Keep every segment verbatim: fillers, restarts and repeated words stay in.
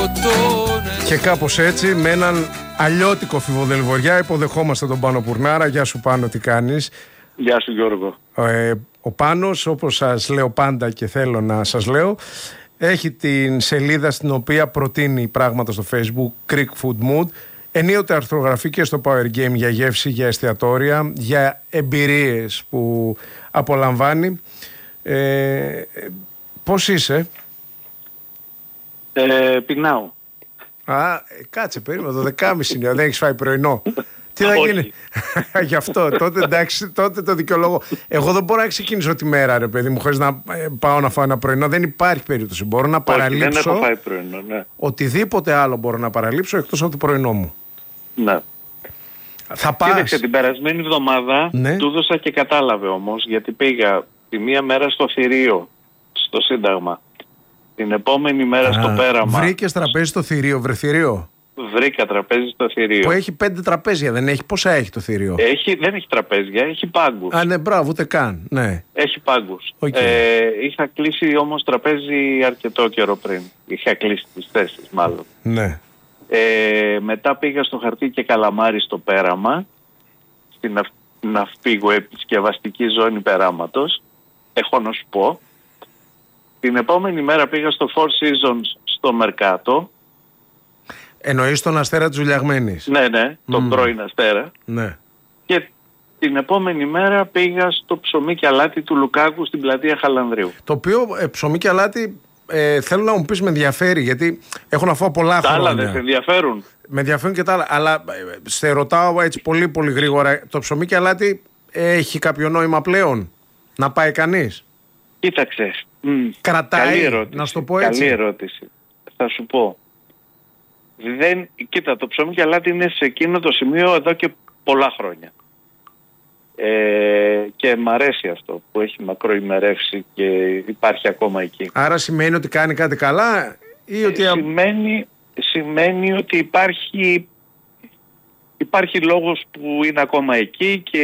Και κάπως έτσι, με έναν αλλιώτικο Φιβοδελβοριά, υποδεχόμαστε τον Πάνο Πουρνάρα. Γεια σου Πάνο, τι κάνεις? Γεια σου Γιώργο. Ε, ο Πάνος, όπως σας λέω πάντα και θέλω να σας λέω, έχει την σελίδα στην οποία προτείνει πράγματα στο Facebook, Greek Food Mood. Ενίοτε αρθρογραφεί και στο Power Game για γεύση, για εστιατόρια, για εμπειρίες που απολαμβάνει. Ε, πώς είσαι? Ε, πεινάω. Α, κάτσε, περίμενε, το δεκάμιση είναι, δεν έχεις φάει πρωινό. Τι θα γίνει? Γι' αυτό, τότε εντάξει, τότε το δικαιολόγο. Εγώ δεν μπορώ να ξεκινήσω τη μέρα, ρε παιδί μου, χωρίς να πάω να φάω ένα πρωινό. Δεν υπάρχει περίπτωση. Μπορώ να παραλείψω. Όχι, δεν έχω φάει πρωινό, ναι. Οτιδήποτε άλλο μπορώ να παραλείψω εκτός από το πρωινό μου. Ναι. Θα πας. Κοίταξε, την περασμένη εβδομάδα ναι. του έδωσα και κατάλαβε όμως, γιατί πήγα τη μία μέρα στο θηρίο, στο Σύνταγμα. Την επόμενη μέρα Α, στο πέραμα. Βρήκες τραπέζι στο θηρίο, βρε θηρίο? Βρήκα τραπέζι στο θηρίο. Που έχει πέντε τραπέζια, δεν έχει? Πόσα έχει το θηρίο? Έχει, δεν έχει τραπέζια, έχει πάγκους. Α, ναι, μπράβο, ούτε καν. Ναι. Έχει πάγκους. Okay. Ε, είχα κλείσει όμως τραπέζι αρκετό καιρό πριν. Είχα κλείσει τις θέσεις, μάλλον. Ναι. Ε, μετά πήγα στο Χαρτί και Καλαμάρι στο πέραμα, στην ναυ, ναυπήγο επισκευαστική ζώνη περάματος. Έχω να σου πω. Την επόμενη μέρα πήγα στο Four Seasons στο Μερκάτο. Εννοείς τον Αστέρα της Ζουλιαγμένης? Ναι, ναι, τον mm. πρώην Αστέρα. Ναι. Και την επόμενη μέρα πήγα στο ψωμί και αλάτι του Λουκάκου στην πλατεία Χαλανδρίου. Το οποίο ε, ψωμί και αλάτι ε, θέλω να μου πεις, με ενδιαφέρει, γιατί έχω να φάω πολλά τα χρόνια. Τα άλλα δεν σε ενδιαφέρουν? Με ενδιαφέρουν και τα άλλα, αλλά ε, σε ρωτάω έτσι πολύ πολύ γρήγορα, το ψωμί και αλάτι έχει κάποιο νόημα πλέον να πάει κανείς? Κοίταξε. Mm. Κρατάει, να σου το πω έτσι. Καλή ερώτηση. Θα σου πω. Δεν, κοίτα, το ψωμί και αλάτι είναι σε εκείνο το σημείο εδώ και πολλά χρόνια. Ε, και μ' αρέσει αυτό που έχει μακροημερεύσει και υπάρχει ακόμα εκεί. Άρα σημαίνει ότι κάνει κάτι καλά ή ότι... Ε, σημαίνει, σημαίνει ότι υπάρχει, υπάρχει λόγος που είναι ακόμα εκεί και,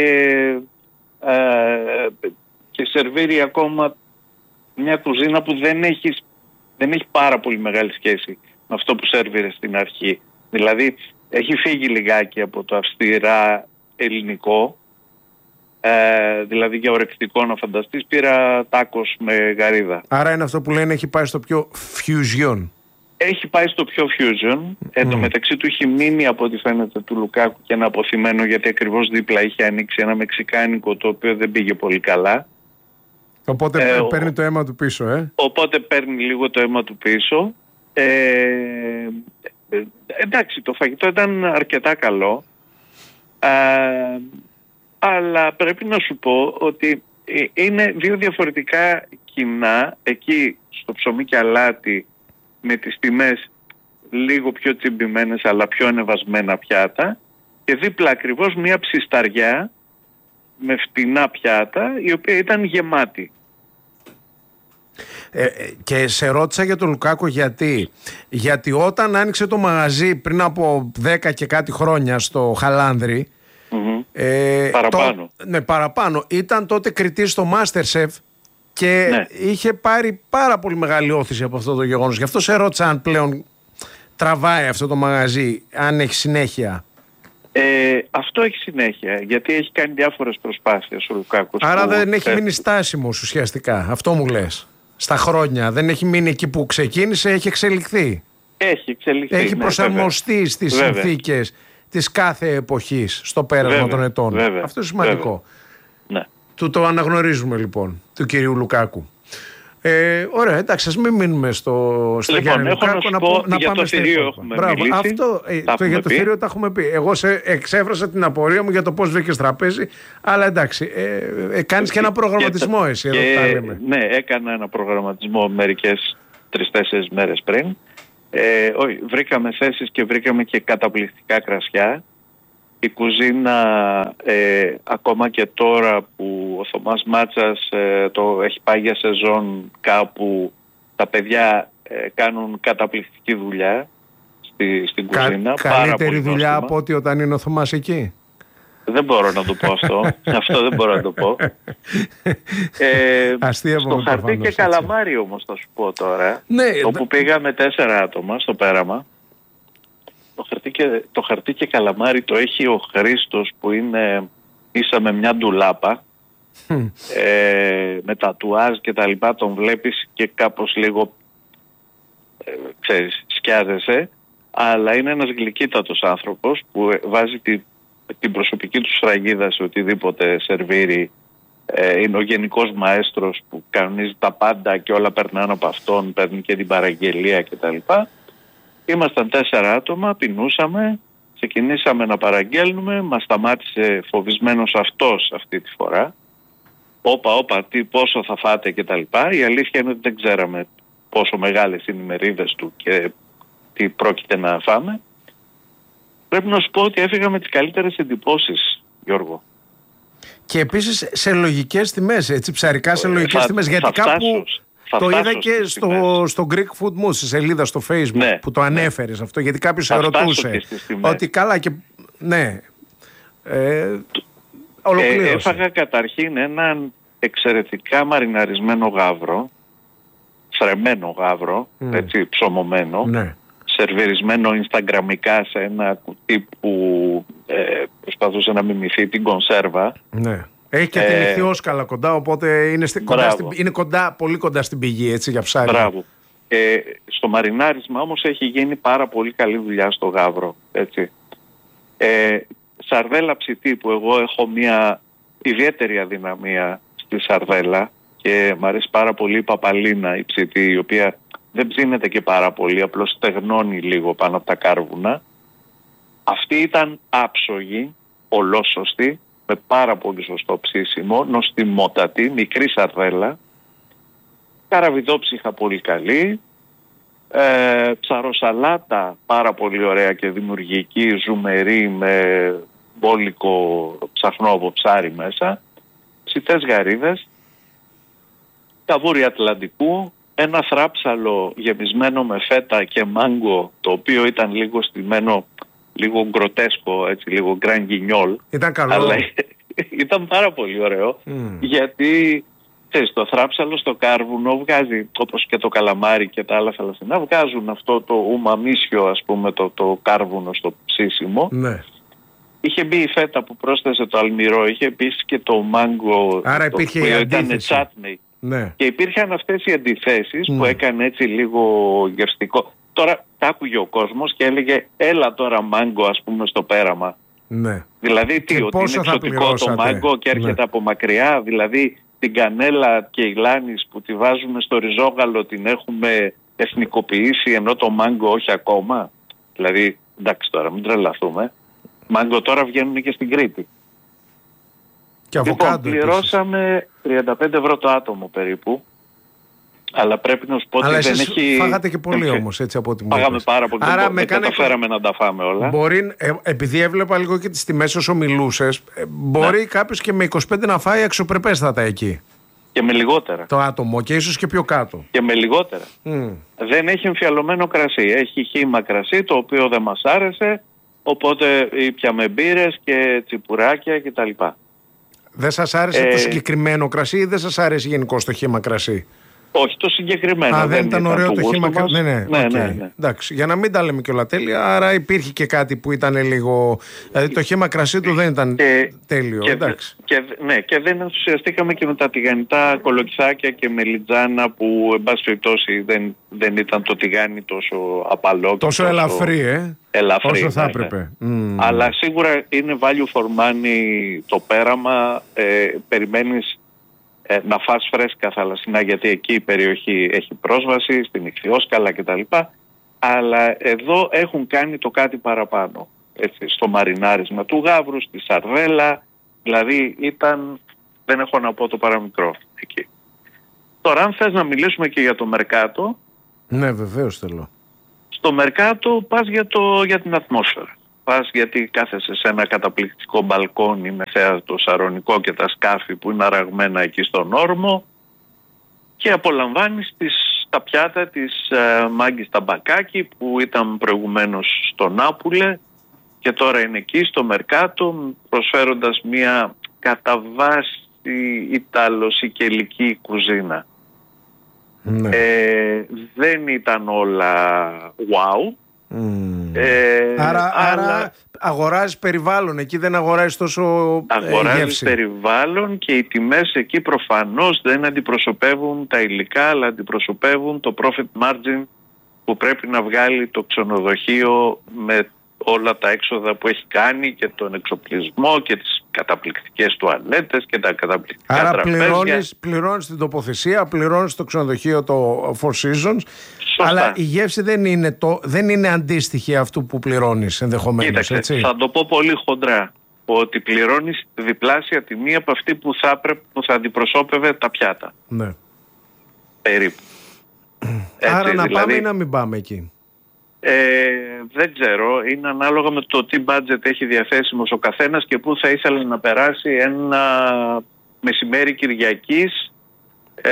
ε, και σερβίρει ακόμα μια κουζίνα που δεν έχει, δεν έχει πάρα πολύ μεγάλη σχέση με αυτό που σερβίρε στην αρχή. Δηλαδή έχει φύγει λιγάκι από το αυστηρά ελληνικό, ε, δηλαδή για ορεκτικό να φανταστείς, πήρα τάκος με γαρίδα. Άρα είναι αυτό που λένε έχει πάει στο πιο fusion. Έχει πάει στο πιο fusion. Mm. Εν τω μεταξύ του έχει μείνει από ό,τι φαίνεται του Λουκάκου και ένα αποθυμένο, γιατί ακριβώς δίπλα είχε ανοίξει ένα μεξικάνικο το οποίο δεν πήγε πολύ καλά. Οπότε ε, παίρνει ο... το αίμα του πίσω, ε. Οπότε παίρνει λίγο το αίμα του πίσω. Ε, ε, εντάξει, το φαγητό ήταν αρκετά καλό. Ε, αλλά πρέπει να σου πω ότι είναι δύο διαφορετικά κοινά. Εκεί στο ψωμί και αλάτι με τις τιμές λίγο πιο τσιμπημένες αλλά πιο ανεβασμένα πιάτα, και δίπλα ακριβώς μια ψισταριά με φτηνά πιάτα η οποία ήταν γεμάτη. Ε, και σε ρώτησα για τον Λουκάκο γιατί γιατί όταν άνοιξε το μαγαζί πριν από δέκα και κάτι χρόνια στο Χαλάνδρι, mm-hmm. ε, παραπάνω το, ναι, παραπάνω ήταν τότε κριτής στο MasterChef και ναι. είχε πάρει πάρα πολύ μεγάλη όθηση από αυτό το γεγονός. Γι' αυτό σε ρώτησα αν πλέον τραβάει αυτό το μαγαζί, αν έχει συνέχεια. Ε, αυτό έχει συνέχεια, γιατί έχει κάνει διάφορες προσπάθειες ο Λουκάκος. Άρα δεν έχει μείνει στάσιμος ουσιαστικά, αυτό μου λες? Στα χρόνια δεν έχει μείνει εκεί που ξεκίνησε, έχει εξελιχθεί. Έχει εξελιχθεί. Έχει ναι, προσαρμοστεί βέβαια. στις βέβαια. συνθήκες της κάθε εποχής στο πέρασμα βέβαια. των ετών. Βέβαια. Αυτό είναι σημαντικό. Ναι. Του το αναγνωρίζουμε λοιπόν, του κυρίου Λουκάκου. Ε, ωραία, εντάξει, ας μην μείνουμε στο, στο λοιπόν, Γιάννη Λουκάκου, να, πω, να για πάμε το στο θηρίο έχουμε Μπράβο, μιλήσει. αυτό, ε, το, για το θηρίο τα έχουμε πει. Εγώ σε εξέφρασα την απορία μου για το πώς βρήκες τραπέζι, αλλά εντάξει, ε, ε, κάνεις και ένα προγραμματισμό και, εσύ εδώ και, τα λέμε. Ναι, έκανα ένα προγραμματισμό μερικές τρεις-τέσσερις μέρες πριν. Ε, όχι, βρήκαμε θέσεις και βρήκαμε και καταπληκτικά κρασιά. Η κουζίνα, ε, ακόμα και τώρα που ο Θωμάς Μάτσας ε, το έχει πάει για σεζόν κάπου, τα παιδιά ε, κάνουν καταπληκτική δουλειά στη, στην κουζίνα. Κα, καλύτερη δουλειά από ό,τι όταν είναι ο Θωμάς εκεί. Δεν μπορώ να το πω αυτό. Αυτό δεν μπορώ να το πω. Ε, Αστεία στο χαρτί και καλαμάρι όμως θα σου πω τώρα. Ναι, όπου δε... πήγαμε τέσσερα άτομα στο πέραμα. Το χαρτί, και, το χαρτί και καλαμάρι το έχει ο Χρήστος που είναι ίσα με μια ντουλάπα. Mm. Ε, με τατουάζ και τα λοιπά. Τον βλέπεις και κάπως λίγο ε, ξέρεις, σκιάζεσαι. Αλλά είναι ένας γλυκύτατος άνθρωπος που βάζει τη, την προσωπική του σφραγίδα σε οτιδήποτε σερβίρει. Ε, είναι ο γενικός μαέστρος που κανονίζει τα πάντα και όλα περνάνε από αυτόν, παίρνει και την παραγγελία κτλ. Ήμασταν τέσσερα άτομα, πεινούσαμε, ξεκινήσαμε να παραγγέλνουμε, μας σταμάτησε φοβισμένος αυτός αυτή τη φορά. Όπα, όπα, τι, πόσο θα φάτε κτλ. Η αλήθεια είναι ότι δεν ξέραμε πόσο μεγάλες είναι οι μερίδες του και τι πρόκειται να φάμε. Πρέπει να σου πω ότι έφυγα με τις καλύτερες εντυπώσεις, Γιώργο. Και επίσης σε λογικές τιμές, έτσι ψαρικά σε λογικές θα, τιμές, γιατί φτάσω, κάπου το είδα και στο, στο Greek Food Mood, στη σελίδα στο Facebook, ναι, που το ανέφερες, ναι, αυτό, γιατί κάποιος σε ρωτούσε ότι καλά και ναι, ε, ολοκλήρωσε. Ε, έφαγα καταρχήν έναν εξαιρετικά μαριναρισμένο γάβρο, φρεμμένο γάβρο, mm. έτσι, ψωμωμένο, ναι, σερβιρισμένο instagramικά σε ένα κουτί που ε, προσπαθούσε να μιμηθεί την κονσέρβα. Ναι. Έχει και ε, την ηχθιόσκαλα κοντά, οπότε είναι, στη, κοντά στην, είναι κοντά, πολύ κοντά στην πηγή, έτσι, για ψάρι. Μπράβο. Ε, στο μαρινάρισμα όμως έχει γίνει πάρα πολύ καλή δουλειά στο γάβρο, έτσι. Ε, σαρδέλα ψητή, που εγώ έχω μια ιδιαίτερη αδυναμία στη σαρδέλα και μου αρέσει πάρα πολύ η παπαλίνα, η ψητή, η οποία δεν ψήνεται και πάρα πολύ, απλώς στεγνώνει λίγο πάνω από τα κάρβουνα. Αυτή ήταν άψογη, ολόσωστη, με πάρα πολύ σωστό ψήσιμο, νοστιμότατη, μικρή σαρδέλα, καραβιδόψυχα πολύ καλή, ε, ψαροσαλάτα πάρα πολύ ωραία και δημιουργική, ζουμερή με μπόλικο ψαχνόβο ψάρι μέσα, ψητές γαρίδες, καβούρι Ατλαντικού, ένα θράψαλο γεμισμένο με φέτα και μάγκο, το οποίο ήταν λίγο στημένο, λίγο γκροτέσκο, έτσι, λίγο γκρανγκινιόλ. Ήταν καλό. Αλλά ήταν πάρα πολύ ωραίο, mm. γιατί ξέρεις, το θράψαλο στο κάρβουνο βγάζει, όπως και το καλαμάρι και τα άλλα θαλασσινά, βγάζουν αυτό το ουμαμίσιο, ας πούμε, το, το κάρβουνο στο ψήσιμο. Ναι. Είχε μπει η φέτα που πρόσθεσε το αλμυρό, είχε επίσης και το μάγκο, άρα το υπήρχε οποίο η ήταν τσάτνεϊ. Ναι. Και υπήρχαν αυτές οι αντιθέσεις mm. που έκανε έτσι λίγο γευστικό. Τώρα τα άκουγε ο κόσμος και έλεγε έλα τώρα μάγκο, ας πούμε, στο πέραμα. Ναι. Δηλαδή τι, ότι είναι εξωτικό το μάγκο και έρχεται, ναι, από μακριά. Δηλαδή την κανέλα και η λάνης που τη βάζουμε στο ριζόγαλο την έχουμε εθνικοποιήσει, ενώ το μάγκο όχι ακόμα. Δηλαδή εντάξει τώρα μην τρελαθούμε. Μάγκο τώρα βγαίνουν και στην Κρήτη. Και αβοκάντο. Λοιπόν, πληρώσαμε τριάντα πέντε ευρώ το άτομο περίπου. Αλλά πρέπει να σου πω αλλά ότι δεν έχει... φάγατε και πολύ όμως, έτσι, από ό,τι μου Φάγαμε πάρα πολύ. Άρα δεν με κάνε... καταφέραμε να τα φάμε όλα. Μπορεί, ε, επειδή έβλεπα λίγο και τις τιμές όσο μιλούσες, ε, μπορεί, ναι, κάποιος και με είκοσι πέντε να φάει αξιοπρεπέστατα εκεί. Και με λιγότερα. Το άτομο και ίσως και πιο κάτω. Και με λιγότερα. Mm. Δεν έχει εμφιαλωμένο κρασί. Έχει χύμα κρασί, το οποίο δεν μας άρεσε. Οπότε ήπιαμε μπύρες και τσιπουράκια κτλ. Δεν σας άρεσε ε... το συγκεκριμένο κρασί ή δεν σας άρεσε γενικώς το χύμα κρασί? Όχι, το συγκεκριμένο. Α, δεν, δεν ήταν, ήταν ωραίο το, το χύμα κρασί. Ναι, ναι, ναι, okay. ναι, ναι. Εντάξει, για να μην τα λέμε και όλα τέλεια, άρα υπήρχε και κάτι που ήταν λίγο... Δηλαδή το χύμα κρασί του δεν ήταν και, τέλειο. Και, εντάξει. Και, ναι, και δεν ενθουσιαστήκαμε και με τα τηγανιτά κολοκυθάκια και μελιτζάνα που, εν πάση περιπτώσει, δεν, δεν ήταν το τηγάνι τόσο απαλό. Τόσο, τόσο ελαφρύ, ε. Ελαφρύ, όσο θα ναι, έπρεπε. Ναι. Mm. Αλλά σίγουρα είναι value for money το πέραμα. Ε, περιμένεις ε, να φας φρέσκα θαλασσινά, γιατί εκεί η περιοχή έχει πρόσβαση στην ηχθιόσκαλα κτλ. Αλλά εδώ έχουν κάνει το κάτι παραπάνω. Έτσι, στο μαρινάρισμα του γάβρου, στη σαρδέλα. Δηλαδή ήταν, δεν έχω να πω το παραμικρό εκεί. Τώρα αν θες να μιλήσουμε και για το Μερκάτο. Ναι, βεβαίως θέλω. Στο Μερκάτο πας για, το, για την ατμόσφαιρα. Πας γιατί κάθεσαι σε ένα καταπληκτικό μπαλκόνι με θέα το Σαρονικό και τα σκάφη που είναι αραγμένα εκεί στον όρμο και απολαμβάνεις τις, τα πιάτα της ε, Μάγκης Ταμπακάκη που ήταν προηγουμένως στο Νάπουλε και τώρα είναι εκεί στο Μερκάτο προσφέροντας μια κατά βάση ιταλοσικελική κουζίνα. Ναι. Ε, δεν ήταν όλα wow. Mm. Ε, άρα, αλλά... άρα αγοράζεις περιβάλλον, εκεί δεν αγοράζεις τόσο αγοράζεις γεύση. περιβάλλον και οι τιμές εκεί προφανώς δεν αντιπροσωπεύουν τα υλικά, αλλά αντιπροσωπεύουν το profit margin που πρέπει να βγάλει το ξενοδοχείο με όλα τα έξοδα που έχει κάνει και τον εξοπλισμό και τις καταπληκτικές τουαλέτες και τα καταπληκτικά άρα τραπέζια. Άρα πληρώνεις, πληρώνεις την τοποθεσία, πληρώνεις το ξενοδοχείο το Four Seasons. Σωστά. Αλλά η γεύση δεν είναι, το, δεν είναι αντίστοιχη αυτού που πληρώνεις ενδεχομένως. Κοίταξε, έτσι. Θα το πω πολύ χοντρά, ότι πληρώνεις διπλάσια τιμή από αυτή που θα, που θα αντιπροσώπευε τα πιάτα. Ναι. Περίπου. Έτσι, άρα να δηλαδή, πάμε ή να μην πάμε εκεί. Ε, δεν ξέρω, είναι ανάλογα με το τι budget έχει διαθέσιμος ο καθένας και πού θα ήθελε να περάσει ένα μεσημέρι Κυριακής. Ε,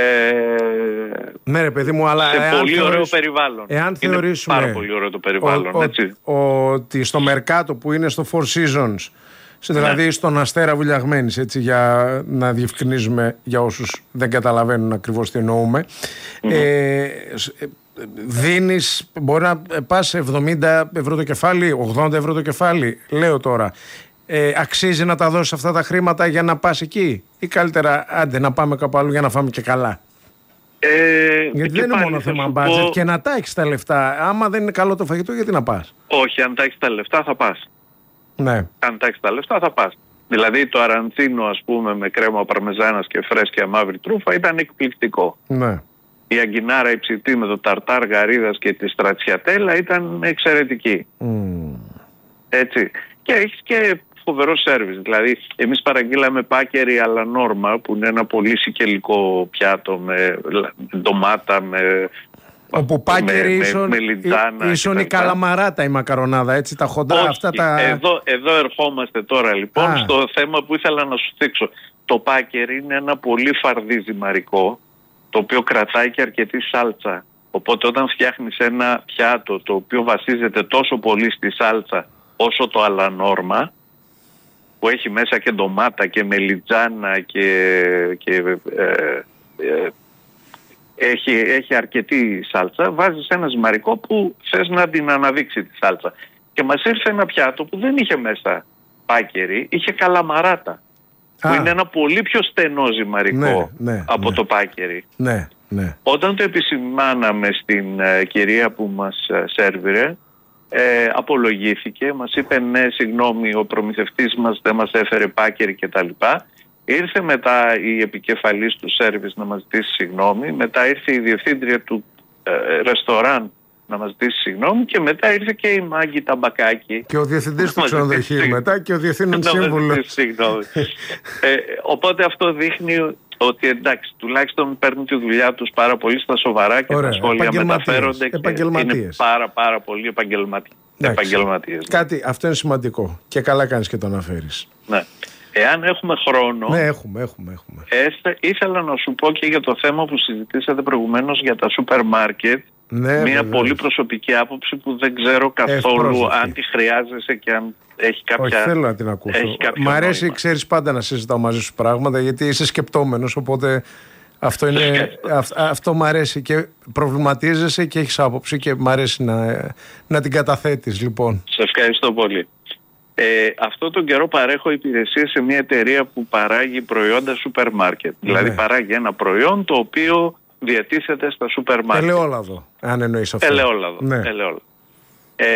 ναι ρε παιδί μου, αλλά σε πολύ θεωρείς, ωραίο περιβάλλον. Εάν είναι θεωρήσουμε πάρα πολύ ωραίο το περιβάλλον. Ο, έτσι. Ο, ο, ότι στο Μερκάτο που είναι στο Four Seasons, δηλαδή ναι. στον Αστέρα Βουλιαγμένης, έτσι, για να διευκρινίζουμε για όσους δεν καταλαβαίνουν ακριβώς τι εννοούμε, mm-hmm. ε, δίνεις, μπορεί να πας εβδομήντα ευρώ το κεφάλι, ογδόντα ευρώ το κεφάλι, λέω τώρα. Ε, αξίζει να τα δώσεις αυτά τα χρήματα για να πας εκεί, ή καλύτερα άντε να πάμε κάπου αλλού για να φάμε και καλά? Ε, γιατί δεν είναι μόνο θέμα budget πω... και να τα έχεις τα λεφτά. Άμα δεν είναι καλό το φαγητό, γιατί να πας? Όχι, αν τα έχεις τα λεφτά θα πας. Ναι. Αν τα έχεις τα λεφτά θα πας. Δηλαδή το αραντσίνο, ας πούμε, με κρέμα παρμεζάνας και φρέσκια μαύρη τρούφα ήταν εκπληκτικό. Ναι. Η αγκινάρα υψητή με το ταρτάρ γαρίδας και τη στρατσιατέλα ήταν εξαιρετική. Mm. Έτσι. Και έχεις και φοβερό σέρβις. Δηλαδή εμείς παραγγείλαμε πάκερι αλλά νόρμα, που είναι ένα πολύ σικελικό πιάτο με ντομάτα, με... όπου πάκερι ίσον, ίσον η καλαμαράτα η μακαρονάδα, έτσι, τα χοντρά. Όχι, αυτά τα... Εδώ, εδώ ερχόμαστε τώρα λοιπόν Α. στο θέμα που ήθελα να σου θίξω. Το πάκερι είναι ένα πολύ φαρδί ζυμαρικό, το οποίο κρατάει και αρκετή σάλτσα. Οπότε όταν φτιάχνεις ένα πιάτο το οποίο βασίζεται τόσο πολύ στη σάλτσα όσο το αλανόρμα, που έχει μέσα και ντομάτα και μελιτζάνα και, και ε, ε, έχει, έχει αρκετή σάλτσα, βάζεις ένα ζυμαρικό που θες να την αναδείξει τη σάλτσα. Και μας ήρθε ένα πιάτο που δεν είχε μέσα πάκερι, είχε καλαμαράτα. Α. Που είναι ένα πολύ πιο στενό ζυμαρικό ναι, ναι, από ναι. το πάκερι. Ναι, ναι. Όταν το επισημάναμε στην uh, κυρία που μας uh, σέρβιρε, ε, απολογήθηκε, μας είπε ναι, συγγνώμη, ο προμηθευτής μας δεν μας έφερε πάκερι κτλ. Ήρθε μετά η επικεφαλής του σέρβις να μας ζητήσει συγγνώμη, μετά ήρθε η διευθύντρια του ε, ρεστοράν να μας ζητήσει συγγνώμη και μετά ήρθε και η Μάγκη Ταμπακάκη. Και ο διευθυντής του ξενοδοχείου μετά και ο διευθύνων σύμβουλος. ε, οπότε αυτό δείχνει ότι εντάξει, τουλάχιστον παίρνουν τη δουλειά τους πάρα πολύ στα σοβαρά και Ωραία, τα σχόλια μεταφέρονται και είναι πάρα πάρα πολύ επαγγελματίες. επαγγελματίες. Κάτι, αυτό είναι σημαντικό και καλά κάνεις και το αναφέρεις. Ναι. Εάν έχουμε χρόνο, ναι, έχουμε, έχουμε, έχουμε. Έστε, ήθελα να σου πω και για το θέμα που συζητήσατε προηγουμένως για τα σούπερ μάρκετ. Ναι, μια βέβαια. Πολύ προσωπική άποψη που δεν ξέρω καθόλου Ευπρόσωπη. αν τη χρειάζεσαι και αν έχει κάποια... Όχι, θέλω να την ακούσω. Μ' αρέσει, νόημα. Ξέρεις, πάντα να συζητάω μαζί σου πράγματα, γιατί είσαι σκεπτόμενος, οπότε αυτό, είναι, αυ, αυτό μ' αρέσει και προβληματίζεσαι και έχεις άποψη και μ' αρέσει να, να την καταθέτεις, λοιπόν. Σε ευχαριστώ πολύ. Ε, αυτό τον καιρό παρέχω υπηρεσίες σε μια εταιρεία που παράγει προϊόντα σούπερ μάρκετ. Ναι. Δηλαδή παράγει ένα προϊόν το οποίο διατίθεται στα σούπερ μάρκετ. Ελαιόλαδο, αν εννοείς αυτό. Ελαιόλαδο, ναι. Ελαιόλαδο. Ε,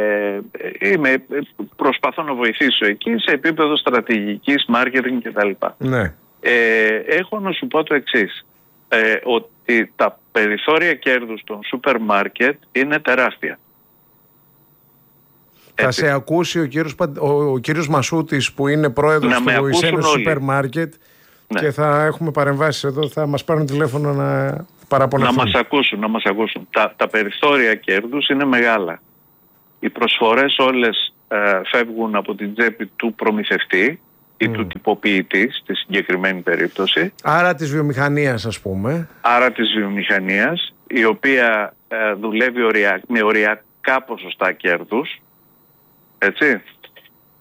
είμαι, προσπαθώ να βοηθήσω εκεί σε επίπεδο στρατηγικής, marketing κτλ. Ναι. Ε, έχω να σου πω το εξής. Ε, ότι τα περιθώρια κέρδους των σούπερ μάρκετ είναι τεράστια. Θα σε ακούσει ο κύριος, ο, ο κύριος Μασούτης που είναι πρόεδρος του Ισένου Σούπερ Μάρκετ ναι. και θα έχουμε παρεμβάσεις εδώ, θα μας πάρουν τηλέφωνο να παραπονεθούν. Να μας ακούσουν, να μας ακούσουν. Τα, τα περιθώρια κέρδους είναι μεγάλα. Οι προσφορές όλες ε, φεύγουν από την τσέπη του προμηθευτή ή mm. του τυποποιητή στη συγκεκριμένη περίπτωση. Άρα της βιομηχανίας, ας πούμε. Άρα της βιομηχανίας, η οποία ε, δουλεύει ορια, με οριακά ποσοστά κέρδους. Έτσι.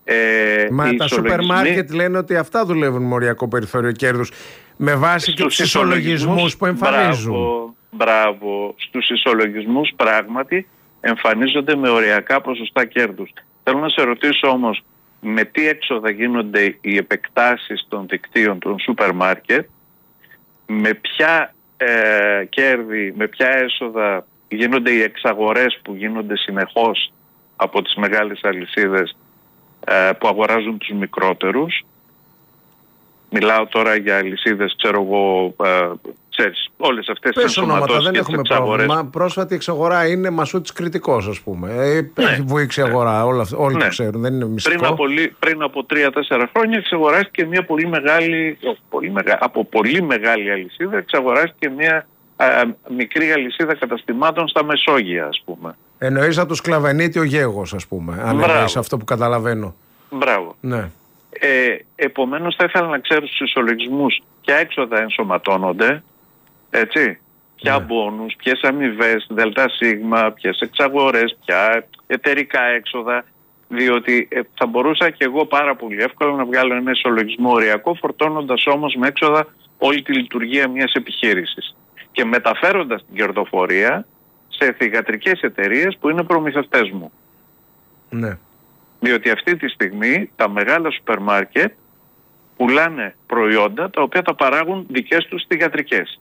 Ε, Μα τα σούπερ μάρκετ λένε ότι αυτά δουλεύουν με οριακό περιθώριο κέρδους με βάση και τους ισολογισμούς που εμφανίζουν. Μπράβο, μπράβο. Στους ισολογισμούς πράγματι εμφανίζονται με οριακά ποσοστά κέρδους. Θέλω να σε ρωτήσω όμως, με τι έξοδα γίνονται οι επεκτάσεις των δικτύων των σούπερ μάρκετ, με ποια ε, κέρδη, με ποια έσοδα γίνονται οι εξαγορές που γίνονται συνεχώς από τις μεγάλες αλυσίδες ε, που αγοράζουν τους μικρότερους. Μιλάω τώρα για αλυσίδες, ξέρω εγώ, ε, ξέρεις, όλες αυτές τις ενσωματώσεις δεν και έχουμε τις εξαγορές. Πρόβλημα. Πρόσφατη εξαγορά είναι Μασούτης Κρητικός, ας πούμε. Ε, ναι, έχει βουήξει αγορά, όλα, όλοι ναι. το ξέρουν, δεν είναι μυστικό. Πριν από, πριν από τρία-τέσσερα χρόνια εξαγοράστηκε μια πολύ μεγάλη, πολύ μεγα, από πολύ μεγάλη αλυσίδα, εξαγοράστηκε μια α, μικρή αλυσίδα καταστημάτων στα Μεσόγεια, ας πούμε. Εννοείς από το Σκλαβενίτη ο Γέγος, ας πούμε, αν εννοείς αυτό που καταλαβαίνω. Μπράβο. Ναι. Ε, επομένως θα ήθελα να ξέρω στους ισολογισμούς ποια έξοδα ενσωματώνονται, έτσι, ποια μπόνους, ναι. ποιες αμοιβές, δελτα σίγμα, ποιες εξαγορές, ποια εταιρικά έξοδα, διότι ε, θα μπορούσα και εγώ πάρα πολύ εύκολα να βγάλω ένα ισολογισμό οριακό, φορτώνοντας όμως με έξοδα όλη τη λειτουργία μιας επιχείρησης και μεταφέροντας την κερδοφορία σε θυγατρικές εταιρείες που είναι προμηθευτές μου. Ναι. Διότι αυτή τη στιγμή τα μεγάλα σούπερ μάρκετ πουλάνε προϊόντα τα οποία τα παράγουν δικές τους θυγατρικές.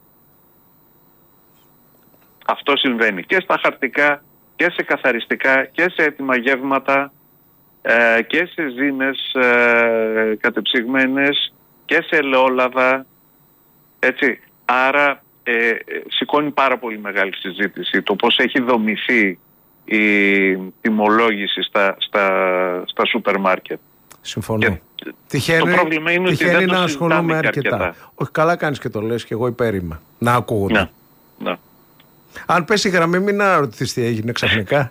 Αυτό συμβαίνει και στα χαρτικά και σε καθαριστικά και σε έτοιμα γεύματα ε, και σε ζύμες ε, κατεψυγμένες και σε ελαιόλαδα. Έτσι. Άρα ε, σηκώνει πάρα πολύ μεγάλη συζήτηση το πώς έχει δομηθεί η τιμολόγηση στα, στα, στα σούπερ μάρκετ. Συμφωνώ. Τυχαίνει, το πρόβλημα είναι ότι δεν να το ασχολούμαι αρκετά. αρκετά. Όχι, καλά κάνεις και το λες και εγώ υπέρ είμαι. Να ακούγονται. Ναι, ναι. Αν πέσει η γραμμή, μην αναρωτηθείς τι έγινε ξαφνικά.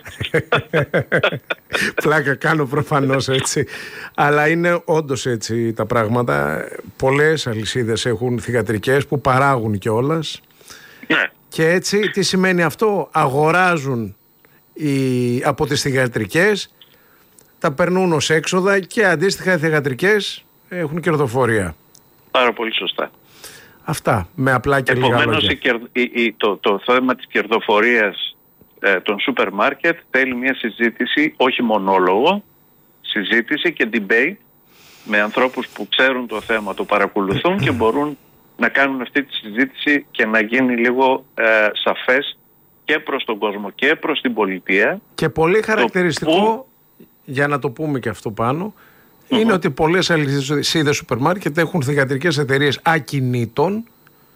Πλάκα κάνω προφανώς έτσι. Αλλά είναι όντως έτσι τα πράγματα. Πολλές αλυσίδες έχουν θυγατρικές που παράγουν κιόλας. Ναι. Και έτσι τι σημαίνει αυτό? Αγοράζουν οι, από τις θυγατρικές, τα περνούν ως έξοδα και αντίστοιχα οι θυγατρικές έχουν κερδοφορία. Πάρα πολύ σωστά. Αυτά, με απλά και λίγα λόγια. Επομένως η κερ, η, η, το, το θέμα της κερδοφορίας ε, των σούπερ μάρκετ θέλει μια συζήτηση, όχι μονόλογο, συζήτηση και debate με ανθρώπους που ξέρουν το θέμα, το παρακολουθούν και μπορούν να κάνουν αυτή τη συζήτηση και να γίνει λίγο ε, σαφές και προς τον κόσμο και προς την πολιτεία. Και πολύ χαρακτηριστικό, που... για να το πούμε και αυτό πάνω, mm-hmm. είναι ότι πολλές αλυσίδες σούπερ μάρκετ έχουν θυγατρικές εταιρείες ακινήτων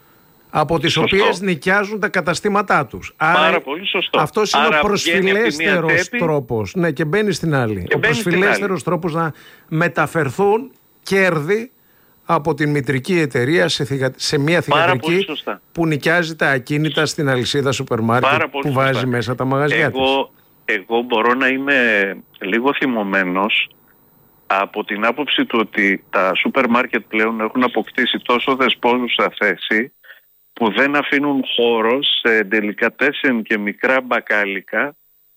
από τις σωστό. οποίες νοικιάζουν τα καταστήματά τους. Πάρα Άρα, πολύ σωστό. Αυτός είναι Άρα, ο προσφυλέστερος τρόπος. Ναι, και μπαίνει στην άλλη. Και ο προσφυλέστερος τρόπος να μεταφερθούν κέρδη από την μητρική εταιρεία σε, θυγα... σε μια θυγατρική που νοικιάζει τα ακίνητα στην αλυσίδα σούπερ μάρκετ που βάζει σωστά. μέσα τα μαγαζιά εγώ, της. Εγώ μπορώ να είμαι λίγο θυμωμένος από την άποψη του ότι τα σούπερ μάρκετ πλέον έχουν αποκτήσει τόσο δεσπόζουσα θέση που δεν αφήνουν χώρο σε ντελικατέσεν και μικρά μπακάλικα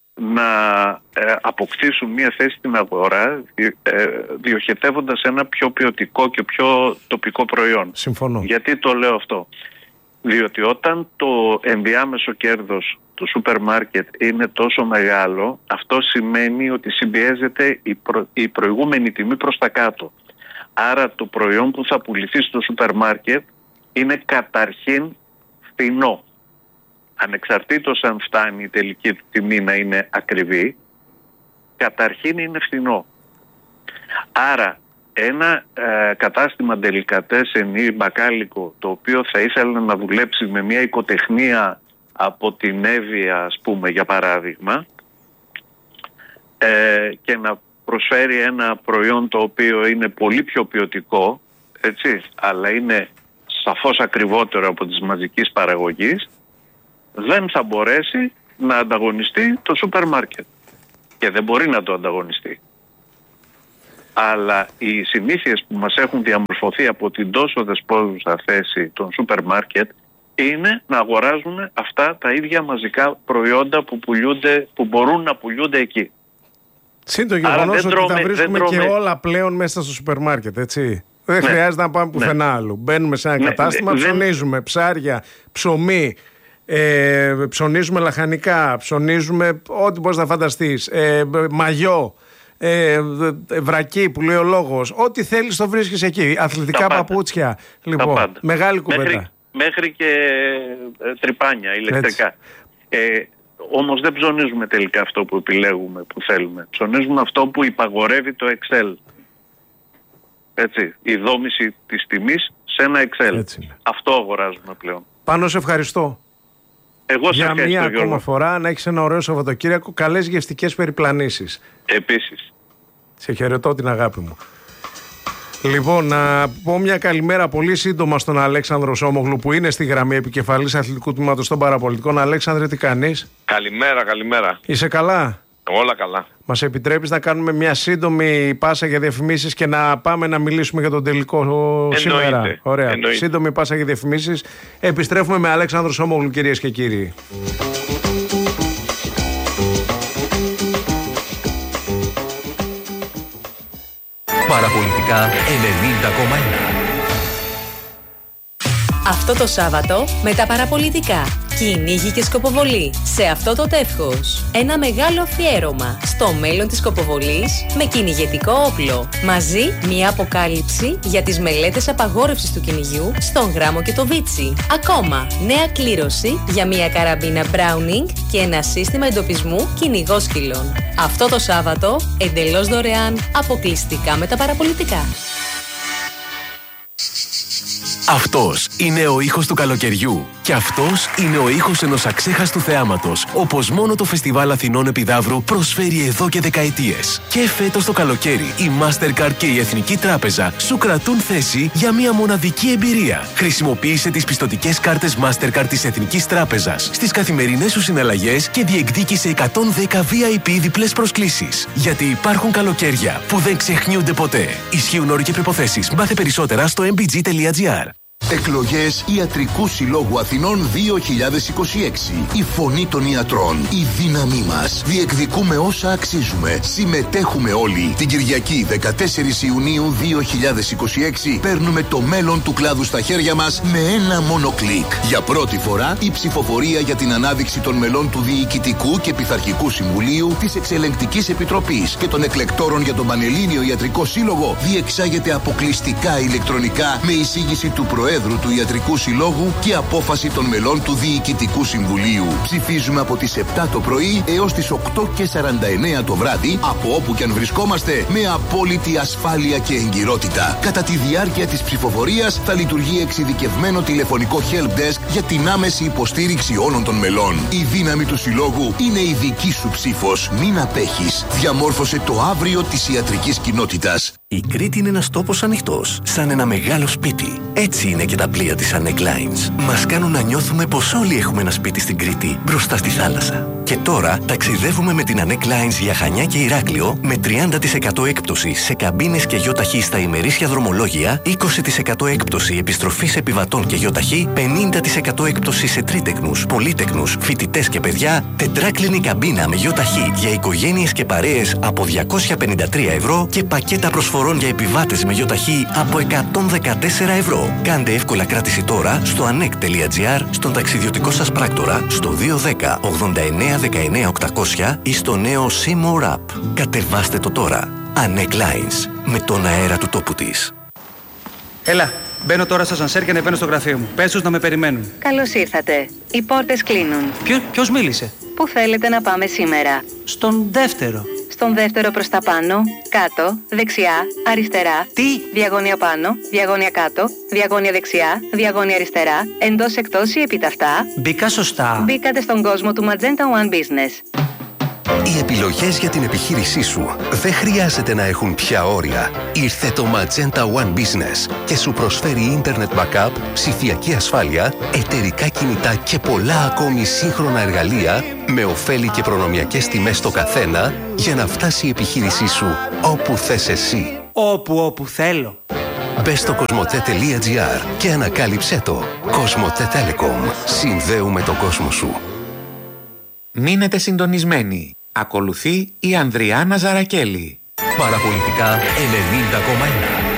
να ε, αποκτήσουν μια θέση στην αγορά ε, διοχετεύοντας ένα πιο ποιοτικό και πιο τοπικό προϊόν. Συμφωνώ. Γιατί το λέω αυτό? Διότι όταν το ενδιάμεσο κέρδος του σούπερ μάρκετ είναι τόσο μεγάλο, αυτό σημαίνει ότι συμπιέζεται η, προ, η προηγούμενη τιμή προς τα κάτω. Άρα το προϊόν που θα πουληθεί στο σούπερ μάρκετ είναι καταρχήν φθηνό. Ανεξαρτήτως αν φτάνει η τελική τιμή να είναι ακριβή, καταρχήν είναι φθηνό. Άρα ένα ε, κατάστημα ντελικατέσεν ή μπακάλικο, το οποίο θα ήθελε να δουλέψει με μια οικοτεχνία από την Εύβοια, ας πούμε, για παράδειγμα, ε, και να προσφέρει ένα προϊόν το οποίο είναι πολύ πιο ποιοτικό, έτσι, αλλά είναι σαφώς ακριβότερο από τις μαζικής παραγωγής, δεν θα μπορέσει να ανταγωνιστεί το σούπερ μάρκετ. Και δεν μπορεί να το ανταγωνιστεί. Αλλά οι συνήθειες που μας έχουν διαμορφωθεί από την τόσο δεσπόζουσα θέση των σούπερ μάρκετ είναι να αγοράζουν αυτά τα ίδια μαζικά προϊόντα που, πουλούνται, που μπορούν να πουλούνται εκεί. Συν το γεγονός ότι τρώμε, τα βρίσκουμε και τρώμε. όλα πλέον μέσα στο σούπερ μάρκετ, έτσι. Δεν ναι. χρειάζεται να πάμε πουθενά ναι. άλλου. Μπαίνουμε σε ένα ναι. κατάστημα, ναι. ψωνίζουμε ψάρια, ψωμί, ε, ψωνίζουμε λαχανικά, ψωνίζουμε ό,τι μπορείς να φανταστείς, ε, μαγιό, ε, βρακί που λέει ο λόγος, ό,τι θέλεις το βρίσκεις εκεί. Αθλητικά παπούτσια. Λοιπόν, μεγάλη κουβέντα. Μέχρι, μέχρι και ε, τρυπάνια ηλεκτρικά. Ε, όμως δεν ψωνίζουμε τελικά αυτό που επιλέγουμε, που θέλουμε. Ψωνίζουμε αυτό που υπαγορεύει το Excel. Έτσι, η δόμηση της τιμής σε ένα Excel. Αυτό αγοράζουμε πλέον. Πάνω σε ευχαριστώ. Εγώ σε για μία Γιώργο. ακόμα φορά να έχεις ένα ωραίο Σαββατοκύριακο. Καλές γευστικές περιπλανήσεις. Επίσης. Σε χαιρετώ την αγάπη μου. Λοιπόν, να πω μια καλημέρα πολύ σύντομα στον Αλέξανδρο Σόμογλου που είναι στη γραμμή επικεφαλής αθλητικού τμήματος των Παραπολιτικών. Αλέξανδρε, τι κάνεις? Καλημέρα, καλημέρα. Είσαι καλά? Όλα καλά. Μας επιτρέπεις να κάνουμε μια σύντομη πάσα για διαφημίσεις και να πάμε να μιλήσουμε για τον τελικό Εννοείται. σήμερα? Ωραία. Εννοείται. Σύντομη πάσα για διαφημίσεις. Επιστρέφουμε με Αλέξανδρο Σόμογλου, κυρίες και κύριοι. Παραπολιτικά ενενήντα κόμμα ένα. Αυτό το Σάββατο με τα παραπολιτικά. Κυνήγι και σκοποβολή σε αυτό το τεύχος. Ένα μεγάλο αφιέρωμα στο μέλλον της σκοποβολής με κυνηγετικό όπλο. Μαζί μια αποκάλυψη για τις μελέτες απαγόρευσης του κυνηγιού στον Γράμμο και το Βίτσι. Ακόμα νέα κλήρωση για μια καραμπίνα Browning και ένα σύστημα εντοπισμού κυνηγόσκυλων. Αυτό το Σάββατο εντελώς δωρεάν, αποκλειστικά με τα παραπολιτικά. Αυτός είναι ο ήχος του καλοκαιριού. Και αυτός είναι ο ήχος ενός αξέχαστου θεάματος, όπως μόνο το Φεστιβάλ Αθηνών Επιδαύρου προσφέρει εδώ και δεκαετίες. Και φέτος το καλοκαίρι η Mastercard και η Εθνική Τράπεζα σου κρατούν θέση για μια μοναδική εμπειρία. Χρησιμοποίησε τις πιστωτικές κάρτες Mastercard της Εθνικής Τράπεζας στις καθημερινές σου συναλλαγές και διεκδίκησε εκατόν δέκα βι άι πι διπλές προσκλήσεις. Γιατί υπάρχουν καλοκαίρια που δεν ξεχνιούνται ποτέ. Ισχύουν όροι και προϋποθέσεις. Μάθε περισσότερα στο εμ μπι τζι τελεία τζι άρ. Εκλογές Ιατρικού Συλλόγου Αθηνών δύο χιλιάδες είκοσι έξι. Η φωνή των ιατρών. Η δύναμή μας. Διεκδικούμε όσα αξίζουμε. Συμμετέχουμε όλοι. Την Κυριακή δεκατέσσερις Ιουνίου δύο χιλιάδες είκοσι έξι παίρνουμε το μέλλον του κλάδου στα χέρια μας με ένα μόνο κλικ. Για πρώτη φορά η ψηφοφορία για την ανάδειξη των μελών του Διοικητικού και Πειθαρχικού Συμβουλίου, της Εξελεγκτικής Επιτροπής και των εκλεκτόρων για τον Πανελλήνιο Ιατρικό Σύλλογο διεξάγεται αποκλειστικά ηλεκτρονικά με εισήγηση του Προέδρου του Ιατρικού Συλλόγου και απόφαση των μελών του Διοικητικού Συμβουλίου. Ψηφίζουμε από τις επτά το πρωί έως τις οκτώ και σαράντα εννέα το βράδυ, από όπου και αν βρισκόμαστε, με απόλυτη ασφάλεια και εγκυρότητα. Κατά τη διάρκεια της ψηφοφορίας θα λειτουργεί εξειδικευμένο τηλεφωνικό help desk για την άμεση υποστήριξη όλων των μελών. Η δύναμη του Συλλόγου είναι η δική σου ψήφος. Μην απέχεις. Διαμόρφωσε το αύριο της ιατρικής κοινότητας. Η Κρήτη είναι ένας τόπος ανοιχτός, σαν ένα μεγάλο σπίτι. Έτσι είναι και τα πλοία της Anek Lines. Μας κάνουν να νιώθουμε πως όλοι έχουμε ένα σπίτι στην Κρήτη, μπροστά στη θάλασσα. Και τώρα ταξιδεύουμε με την Anek Lines για Χανιά και Ηράκλειο με τριάντα τοις εκατό έκπτωση σε καμπίνες και γιοταχή στα ημερήσια δρομολόγια, είκοσι τοις εκατό έκπτωση επιστροφής επιβατών και γιοταχή, πενήντα τοις εκατό έκπτωση σε τρίτεκνους, πολύτεκνους, φοιτητές και παιδιά, τετράκλινη καμπίνα με γιοταχή για οικογένειες και παρέες από διακόσια πενήντα τρία ευρώ και πακέτα προσφορών για επιβάτες με γιοταχή από εκατόν δεκατέσσερα ευρώ. Κάντε εύκολα κράτηση τώρα στο anek τελεία τζι άρ, στον ταξιδιωτικό σας πράκτορα, στο δύο ένα μηδέν ογδόντα εννέα δεκαεννέα οκτακόσια ή στο νέο Seymour App. Κατεβάστε το τώρα. Anek Lines. Με τον αέρα του τόπου της. Έλα, μπαίνω τώρα στο ασανσέρ και ανεβαίνω στο γραφείο μου. Πες τους να με περιμένουν. Καλώς ήρθατε. Οι πόρτες κλείνουν. Ποιο, ποιος μίλησε? Πού θέλετε να πάμε σήμερα? Στον δεύτερο. Στον δεύτερο προς τα πάνω, κάτω, δεξιά, αριστερά. Τι? Διαγώνια πάνω, διαγώνια κάτω, διαγώνια δεξιά, διαγώνια αριστερά, εντός εκτός ή επιταυτά. Μπήκα σωστά. Μπήκατε στον κόσμο του Magenta One Business. Οι επιλογές για την επιχείρησή σου δεν χρειάζεται να έχουν πια όρια. Ήρθε το Magenta One Business και σου προσφέρει Internet Backup, ψηφιακή ασφάλεια, εταιρικά κινητά και πολλά ακόμη σύγχρονα εργαλεία με ωφέλη και προνομιακές τιμές στο καθένα για να φτάσει η επιχείρησή σου όπου θες εσύ. Όπου, όπου θέλω. Μπες στο κοσμοτέ τελεία τζι άρ και ανακάλυψέ το. Κοσμοτέ Telecom. Συνδέουμε τον κόσμο σου. Μείνετε συντονισμένοι. Ακολουθεί η Ανδριάνα Ζαρακέλη. Παραπολιτικά ενενήντα κόμμα ένα.